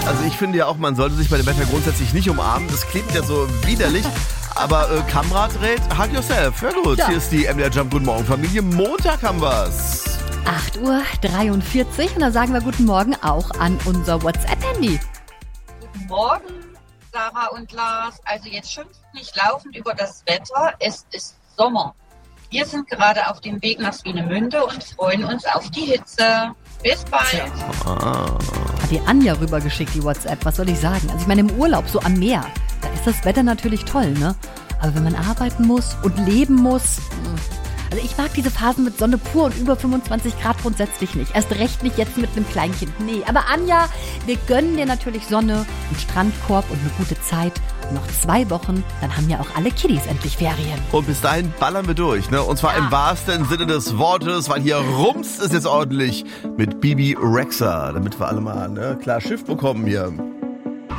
Also ich finde ja auch, man sollte sich bei dem Wetter grundsätzlich nicht umarmen. Das klingt ja so widerlich. Aber Kamrat rät, hug yourself. Ja gut, ja. Hier ist die MDR Jump Guten Morgen Familie. Montag haben wir's. 8:43 Uhr und da sagen wir guten Morgen auch an unser WhatsApp-Handy. Guten Morgen, Sarah und Lars. Also jetzt schimpft nicht laufend über das Wetter. Es ist Sommer. Wir sind gerade auf dem Weg nach Swinemünde und freuen uns auf die Hitze. Bis bald. Hat die Anja rübergeschickt, die WhatsApp. Was soll ich sagen? Also ich meine, im Urlaub, so am Meer, da ist das Wetter natürlich toll, ne? Aber wenn man arbeiten muss und leben muss... Also ich mag diese Phasen mit Sonne pur und über 25 Grad grundsätzlich nicht. Erst recht nicht jetzt mit einem Kleinkind. Nee, aber Anja, wir gönnen dir natürlich Sonne, einen Strandkorb und eine gute Zeit. Noch 2 Wochen, dann haben ja auch alle Kiddies endlich Ferien. Und bis dahin ballern wir durch, ne? Und zwar im wahrsten Sinne des Wortes, weil hier rumst es jetzt ordentlich mit Bibi Rexha, damit wir alle mal, ne, klar Schiff bekommen hier.